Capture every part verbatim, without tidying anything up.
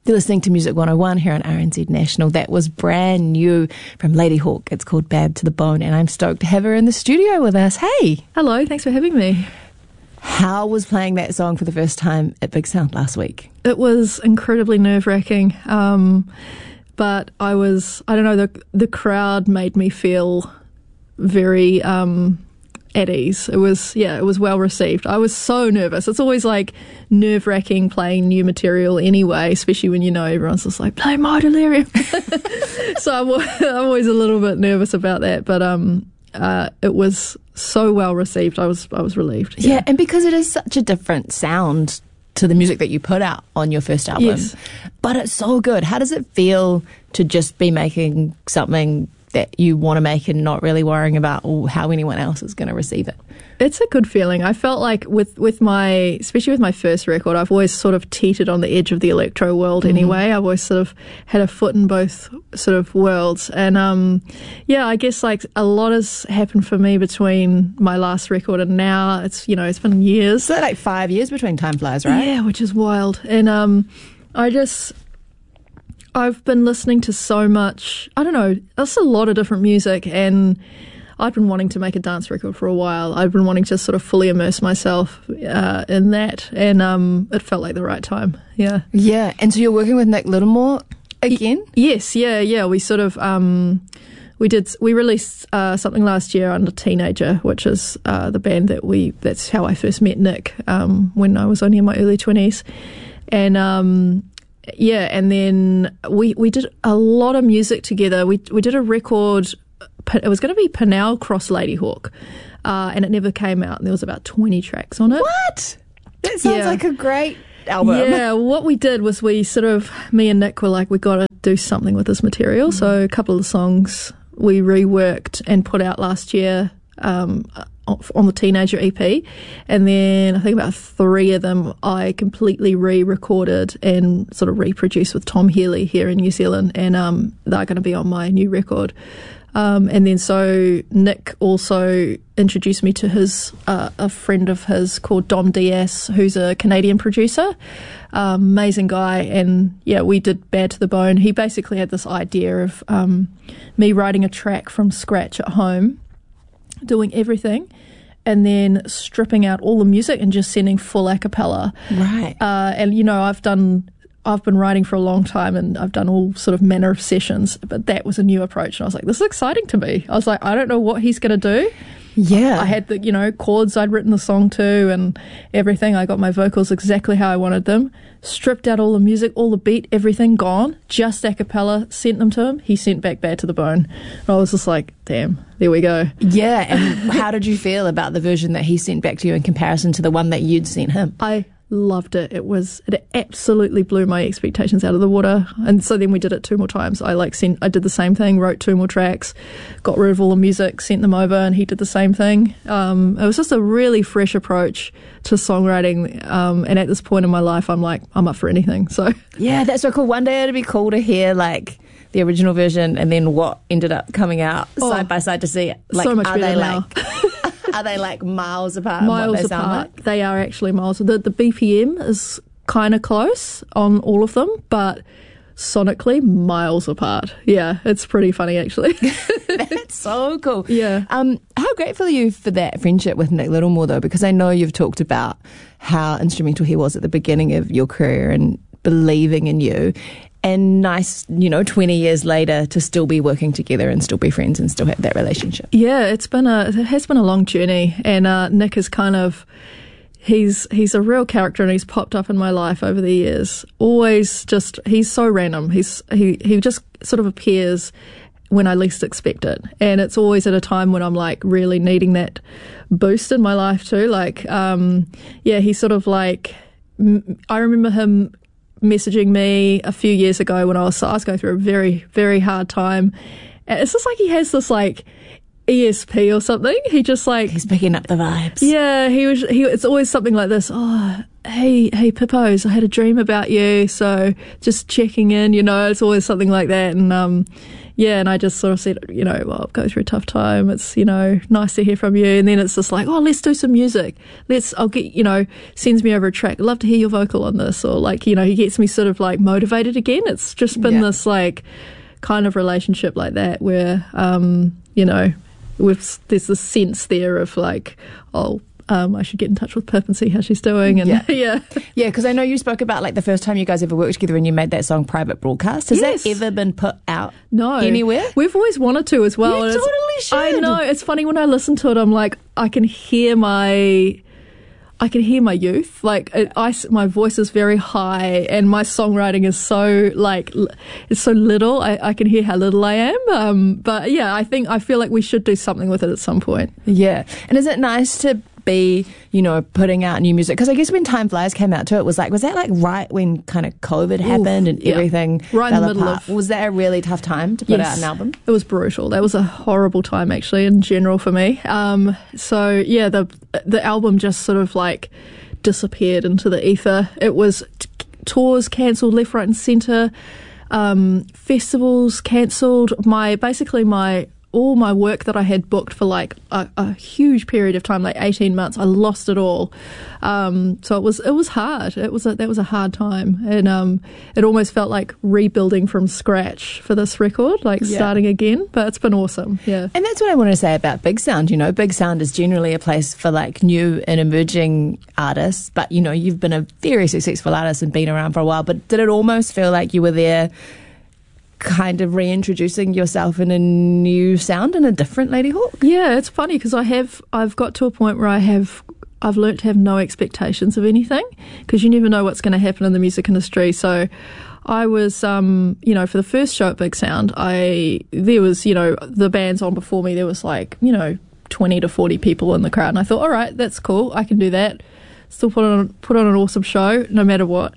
You're listening to Music one oh one here on R N Z National. That was brand new from Ladyhawke. It's called Bad to the Bone, and I'm stoked to have her in the studio with us. Hey! Hello, thanks for having me. How was playing that song for the first time at Big Sound last week? It was incredibly nerve-wracking, um, but I was, I don't know, the, the crowd made me feel very... Um, at ease. It was, yeah, it was well received. I was so nervous. It's always like nerve-wracking playing new material anyway, especially when you know everyone's just like, play My Delirium. So I'm, I'm always a little bit nervous about that, but um, uh, it was so well received. I was, I was relieved. Yeah. yeah, and because it is such a different sound to the music that you put out on your first album, yes. But it's so good. How does it feel to just be making something that you want to make and not really worrying about how anyone else is going to receive it? It's a good feeling. I felt like with, with my, especially with my first record, I've always sort of teetered on the edge of the electro world mm-hmm. anyway. I've always sort of had a foot in both sort of worlds. And um, yeah, I guess like a lot has happened for me between my last record and now. It's, you know, it's been years. So like five years between Time Flies, right? Yeah, which is wild. And um, I just... I've been listening to so much, I don't know, that's a lot of different music, and I've been wanting to make a dance record for a while. I've been wanting to sort of fully immerse myself uh, in that, and um, it felt like the right time, yeah. Yeah, and so you're working with Nick Littlemore again? Y- yes, yeah, yeah. We sort of, um, we did, we released uh, something last year under Teenager, which is uh, the band that we, that's how I first met Nick um, when I was only in my early twenties. And, um, yeah, and then we, we did a lot of music together. We we did a record. It was going to be Pinal Cross Ladyhawke, uh, and it never came out. And there was about twenty tracks on it. What? That sounds yeah. like a great album. Yeah, what we did was we sort of, me and Nick were like, we've got to do something with this material. Mm-hmm. So a couple of the songs we reworked and put out last year um, on the Teenager E P, and then I think about three of them I completely re-recorded and sort of reproduced with Tom Healy here in New Zealand, and um, they're going to be on my new record. Um, and then so Nick also introduced me to his uh, a friend of his called Dom Diaz, who's a Canadian producer, um, amazing guy, and yeah, we did Bad to the Bone. He basically had this idea of um, me writing a track from scratch at home, doing everything, and then stripping out all the music and just sending full a cappella. Right. Uh, and, you know, I've done, I've been writing for a long time and I've done all sort of manner of sessions, but that was a new approach. And I was like, this is exciting to me. I was like, I don't know what he's going to do. Yeah. I had the, you know, chords I'd written the song to and everything. I got my vocals exactly how I wanted them. Stripped out all the music, all the beat, everything gone. Just a cappella, sent them to him. He sent back Bad to the Bone. And I was just like, damn, there we go. Yeah, and how did you feel about the version that he sent back to you in comparison to the one that you'd sent him? I loved it. It was, it absolutely blew my expectations out of the water. And so then we did it two more times. I like sent, I did the same thing, wrote two more tracks, got rid of all the music, sent them over, and he did the same thing. Um, it was just a really fresh approach to songwriting. Um, and at this point in my life, I'm like, I'm up for anything. So yeah, that's so cool. One day it'd be cool to hear like the original version and then what ended up coming out oh, side by side to see it. Like, so much are better they now. Like are they like miles apart? Miles in what they apart. Sound like? They are actually miles. The the B P M is kind of close on all of them, but sonically miles apart. Yeah, it's pretty funny actually. That's so cool. Yeah. Um, how grateful are you for that friendship with Nick Littlemore though? Because I know you've talked about how instrumental he was at the beginning of your career and believing in you. And nice, you know, twenty years later to still be working together and still be friends and still have that relationship. Yeah, it's been a, it has been a long journey. And uh, Nick is kind of, he's he's a real character and he's popped up in my life over the years. Always just, he's so random. He's he, he just sort of appears when I least expect it. And it's always at a time when I'm like really needing that boost in my life too. Like, um, yeah, he's sort of like, I remember him messaging me a few years ago when I was, I was going through a very, very hard time. And it's just like he has this like E S P or something. He just like He's picking up the vibes. yeah. He was. He. It's always something like this. Oh, hey, hey, Pippos, I had a dream about you, so just checking in. You know, it's always something like that. And um, yeah, and I just sort of said, you know, well, I'll go through a tough time. It's, you know, nice to hear from you. And then it's just like, oh, let's do some music. Let's. I'll get, you know, sends me over a track. I'd love to hear your vocal on this, or like, you know, he gets me sort of like motivated again. It's just been Yeah. this like kind of relationship like that where um, you know. With, there's this sense there of like, oh, um, I should get in touch with Pip and see how she's doing. And Yeah. yeah, Yeah, because I know you spoke about like the first time you guys ever worked together and you made that song Private Broadcast. Has Yes. that ever been put out no, anywhere? We've always wanted to as well. You and it's- totally should. I know. It's funny when I listen to it. I'm like, I can hear my. I can hear my youth. Like it, I, my voice is very high, and my songwriting is so like l- it's so little. I, I can hear how little I am. Um, but yeah, I think I feel like we should do something with it at some point. Yeah. And is it nice to be, you know, putting out new music? Because I guess when Time Flies came out too, it was like, was that like right when kind of COVID happened and yeah. everything Right in fell the middle apart? of- Was that a really tough time to put Yes. out an album? It was brutal. That was a horrible time, actually, in general for me. Um, so yeah, the the album just sort of like disappeared into the ether. It was t- tours cancelled left, right, and centre. Um, festivals cancelled. My basically my all my work that I had booked for like a, a huge period of time, like eighteen months, I lost it all. Um, so it was it was hard. It was a, that was a hard time, and um, it almost felt like rebuilding from scratch for this record, like Yeah. starting again. But it's been awesome. Yeah. And that's what I want to say about Big Sound. You know, Big Sound is generally a place for like new and emerging artists. But, you know, you've been a very successful artist and been around for a while. But did it almost feel like you were there kind of reintroducing yourself in a new sound and a different Lady Hawk? Yeah, it's funny because I have I've got to a point where I have I've learnt to have no expectations of anything, because you never know what's going to happen in the music industry. So I was, um, you know, for the first show at Big Sound, I there was, you know, the bands on before me. There was like, you know, twenty to forty people in the crowd, and I thought, all right, that's cool. I can do that. Still put on put on an awesome show, no matter what.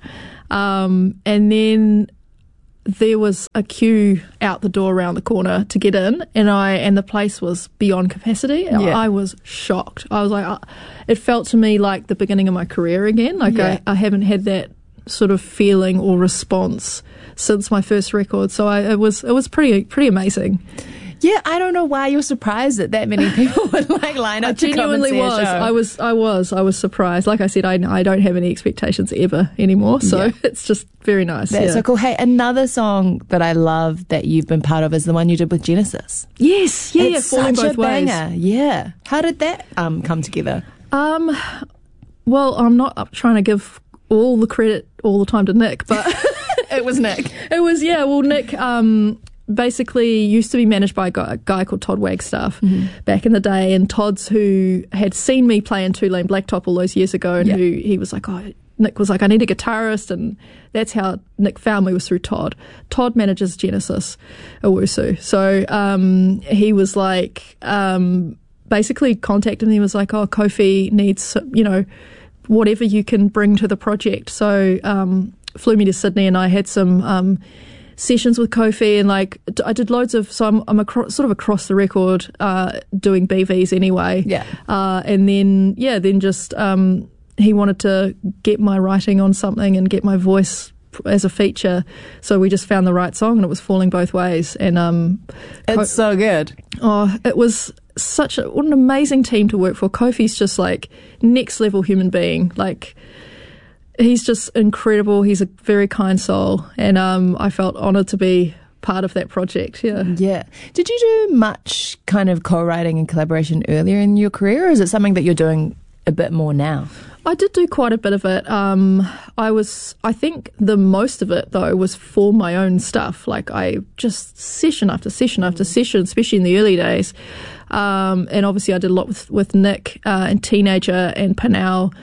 Um, and then there was a queue out the door around the corner to get in, and I and the place was beyond capacity. Yeah. I was shocked. I was like, uh, it felt to me like the beginning of my career again. Like Yeah. I, I haven't had that sort of feeling or response since my first record. So I, it was it was pretty pretty amazing. Yeah, I don't know why you're surprised that that many people would like line I up to come and genuinely see a was. show. I was. I was. I was surprised. Like I said, I, I don't have any expectations ever anymore. So Yeah. it's just very nice. That's yeah. so cool. Hey, another song that I love that you've been part of is the one you did with Genesis. Yes. Yeah. It's yeah. Falling such both a ways. banger. Yeah. How did that um come together? Um, well, I'm not up trying to give all the credit all the time to Nick, but It was Nick. it was, yeah, well, Nick um, basically used to be managed by a guy, a guy called Todd Wagstaff Mm-hmm. back in the day, and Todd's who had seen me play in Two Lane Blacktop all those years ago, and Yeah. who he was like, oh, Nick was like, I need a guitarist, and that's how Nick found me, was through Todd. Todd manages Genesis Owusu. So um, he was like, um, basically contacted me, he was like, oh, Kofi needs, you know, whatever you can bring to the project. So um, flew me to Sydney, and I had some um, sessions with Kofi, and like d- I did loads of, so I'm, I'm acro- sort of across the record uh, doing B Vs anyway. Yeah. Uh, and then, yeah, then just um, he wanted to get my writing on something and get my voice p- as a feature. So we just found the right song, and it was Falling Both Ways. And um, It's so good. oh, it was such a, what an amazing team to work for. Kofi's just like next level human being. Like, he's just incredible. He's a very kind soul, and um, I felt honoured to be part of that project. Yeah. Yeah. Did you do much kind of co-writing and collaboration earlier in your career, or is it something that you're doing a bit more now? I did do quite a bit of it. Um, I was, I think the most of it though was for my own stuff. Like I just session after session after session, especially in the early days. Um, and obviously I did a lot with, with Nick uh, and Teenager and Panau.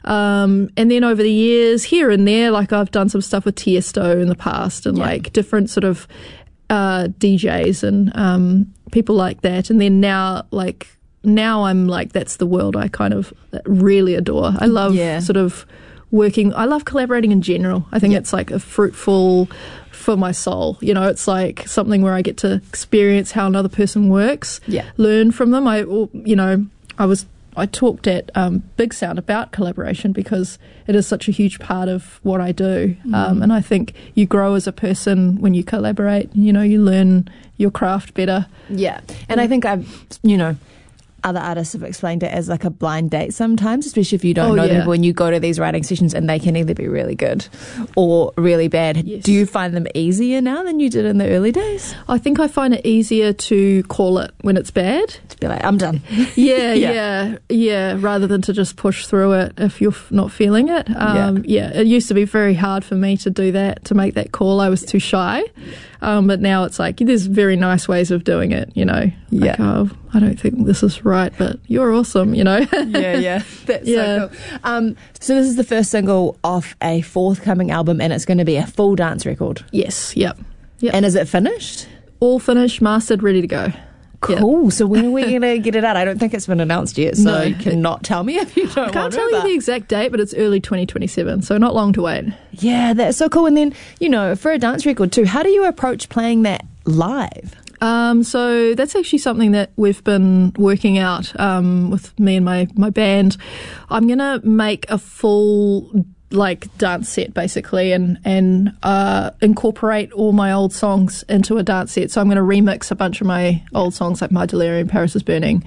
Um, and then over the years, here and there, like I've done some stuff with Tiesto in the past, and Yeah. like different sort of uh, D Js and um, people like that. And then now, like now I'm like, that's the world I kind of really adore. I love Yeah. sort of working. I love collaborating in general. I think Yep. it's like a fruitful for my soul. You know, it's like something where I get to experience how another person works, Yeah. learn from them. I, you know, I was I talked at um, Big Sound about collaboration because it is such a huge part of what I do. Mm. Um, and I think you grow as a person when you collaborate. You know, you learn your craft better. Yeah. And I think I've, you know, other artists have explained it as like a blind date sometimes, especially if you don't Oh, know yeah. them, when you go to these writing sessions and they can either be really good or really bad. Yes. Do you find them easier now than you did in the early days? I think I find it easier to call it when it's bad. To be like, I'm done. Yeah, Yeah. yeah, yeah, rather than to just push through it if you're f- not feeling it. Um, yeah. yeah, it used to be very hard for me to do that, to make that call. I was too shy. Um, but now it's like, there's very nice ways of doing it, you know. Yeah. Like, oh, I don't think this is right, but you're awesome, you know. yeah, yeah. That's Yeah. so cool. Um, so this is the first single off a forthcoming album, and it's going to be a full dance record. Yes, yep. Yep. And is it finished? All finished, mastered, ready to go. Yep. Cool. So when are we going to get it out? I don't think it's been announced yet, so No. you cannot tell me if you don't I can't want to. tell you but- the exact date, but it's early twenty twenty-seven, so not long to wait. Yeah, that's so cool. And then, you know, for a dance record too, how do you approach playing that live? Um, so that's actually something that we've been working out um, with me and my, my band. I'm going to make a full like dance set basically and, and uh, incorporate all my old songs into a dance set. So I'm going to remix a bunch of my old songs like My Delirium, Paris is Burning,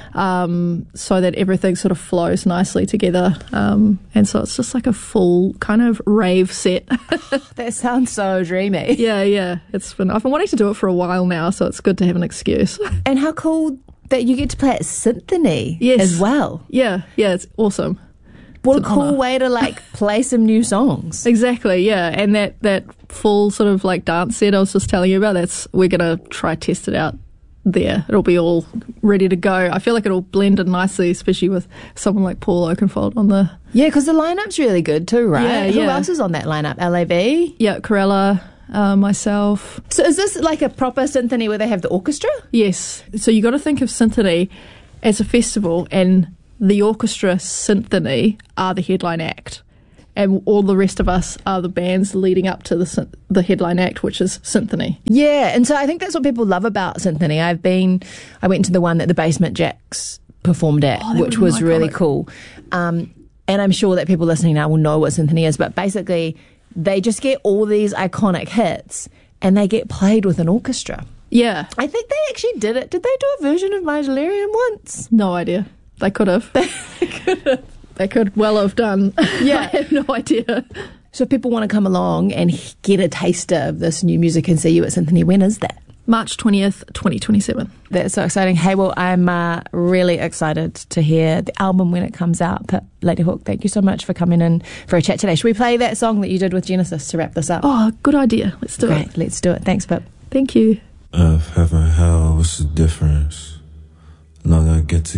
um, so that everything sort of flows nicely together. Um, and so it's just like a full kind of rave set. That sounds so dreamy. yeah, yeah. It's been, I've been wanting to do it for a while now, so it's good to have an excuse. And how cool that you get to play at Symphony Yes. as well. Yeah, yeah, it's awesome. What a It's an cool honour. way to like play some new songs. Exactly, yeah. And that, that full sort of like dance set I was just telling you about, that's we're gonna try test it out there. It'll be all ready to go. I feel like it'll blend in nicely, especially with someone like Paul Oakenfold on the Yeah, because the lineup's really good too, right? Yeah, Who yeah. else is on that lineup? L A B? yeah, Corella, uh, myself. So is this like a proper symphony where they have the orchestra? Yes. So you got to think of Symphony as a festival, and the orchestra symphony are the headline act, and all the rest of us are the bands leading up to the syn- the headline act, which is Symphony. Yeah, and so I think that's what people love about Symphony. I've been, I went to the one that the Basement Jacks performed at, Oh, that which would've was been really iconic. cool. Um, and I'm sure that people listening now will know what Symphony is, but basically they just get all these iconic hits and they get played with an orchestra. Yeah, I think they actually did it. Did they do a version of My Delirium once? no idea. They could have. They could well have done. Yeah. I have no idea. So if people want to come along and get a taster of this new music and see you at Symphony, when is that? March twentieth, twenty twenty-seven. That's so exciting. Hey, well, I'm uh, really excited to hear the album when it comes out. But Lady Hawk, thank you so much for coming in for a chat today. Should we play that song that you did with Genesis to wrap this up? Oh, good idea. Let's do Great, it. let's do it. Thanks, Pip. Thank you. Earth, heaven, hell, what's the difference? Long I get to